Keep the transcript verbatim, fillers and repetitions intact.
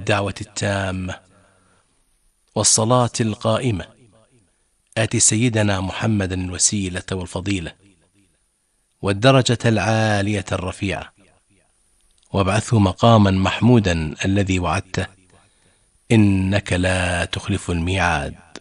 الدعوة التامة والصلاة القائمة آت سيدنا محمدا الوسيلة والفضيلة والدرجة العالية الرفيعة وابعثه مقاما محمودا الذي وعدته إنك لا تخلف الميعاد.